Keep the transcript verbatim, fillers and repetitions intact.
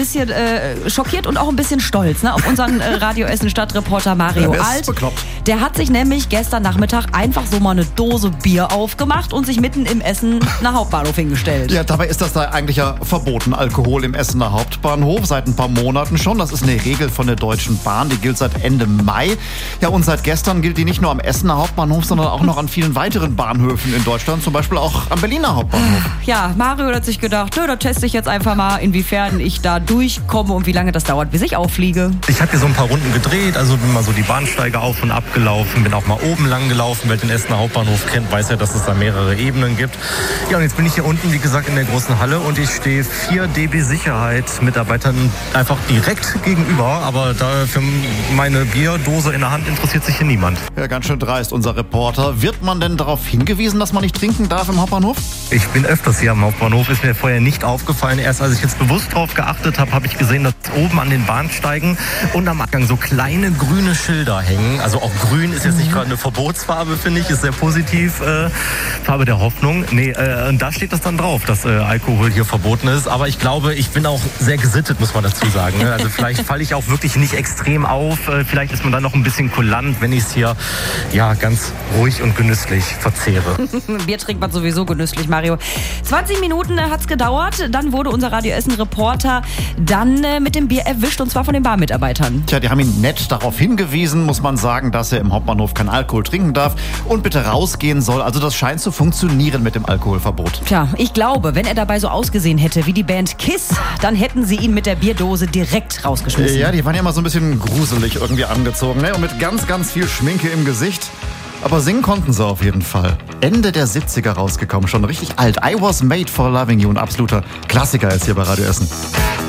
bisschen äh, schockiert und auch ein bisschen stolz, ne, auf unseren äh, Radio Essen Stadtreporter Mario ja, Alt. Bekloppt. Der hat sich nämlich gestern Nachmittag einfach so mal eine Dose Bier aufgemacht und sich mitten im Essen nach Hauptbahnhof hingestellt. Ja, dabei ist das da eigentlich ja verboten, Alkohol im Essener Hauptbahnhof, seit ein paar Monaten schon. Das ist eine Regel von der Deutschen Bahn, die gilt seit Ende Mai. Ja, und seit gestern gilt die nicht nur am Essener Hauptbahnhof, sondern auch noch an vielen weiteren Bahnhöfen in Deutschland, zum Beispiel auch am Berliner Hauptbahnhof. Ja, Mario hat sich gedacht, nö, da teste ich jetzt einfach mal, inwiefern ich da durchkomme und wie lange das dauert, bis ich auffliege. Ich habe hier so ein paar Runden gedreht, also bin mal so die Bahnsteige auf und ab gelaufen, bin auch mal oben lang gelaufen, wer den Essener Hauptbahnhof kennt, weiß ja, dass es da mehrere Ebenen gibt. Ja, und jetzt bin ich hier unten, wie gesagt, in der großen Halle und ich stehe vier D B Sicherheit-Mitarbeitern einfach direkt gegenüber, aber da für meine Bierdose in der Hand interessiert sich hier niemand. Ja, ganz schön dreist, unser Reporter. Wird man denn darauf hingewiesen, dass man nicht trinken darf im Hauptbahnhof? Ich bin öfters hier am Hauptbahnhof, ist mir vorher nicht aufgefallen. Erst als ich jetzt bewusst drauf geachtet habe, habe ich gesehen, dass oben an den Bahnsteigen und am Abgang so kleine grüne Schilder hängen. Also auch grün ist jetzt nicht gerade eine Verbotsfarbe, finde ich, ist sehr positiv. Äh, Farbe der Hoffnung. Nee, äh, und da steht das dann drauf, dass äh, Alkohol hier verboten ist. Aber ich glaube, ich bin auch sehr gesittet, muss man dazu sagen. Ne? Also vielleicht falle ich auch wirklich nicht extrem auf. Äh, vielleicht ist man dann noch ein bisschen kulant, wenn ich es hier ja ganz ruhig und genüsslich verzehre. Bier trinkt man sowieso genüsslich, Mario. zwanzig Minuten hat es gedauert. Dann wurde unser Radio Essen-Reporter dann äh, mit dem Bier erwischt, und zwar von den Barmitarbeitern. Tja, die haben ihn nett darauf hingewiesen, muss man sagen, dass er im Hauptbahnhof kein Alkohol trinken darf und bitte rausgehen soll. Also das scheint zu funktionieren mit dem Alkoholverbot. Tja, ich glaube, wenn er dabei so ausgesehen hätte wie die Band Kiss, dann hätten sie ihn mit der Bierdose direkt rausgeschmissen. Ja, die waren ja immer so ein bisschen gruselig irgendwie angezogen, ne? Und mit ganz, ganz viel Schminke im Gesicht. Aber singen konnten sie auf jeden Fall. Ende der siebziger rausgekommen, schon richtig alt. I Was Made for Loving You, ein absoluter Klassiker jetzt hier bei Radio Essen.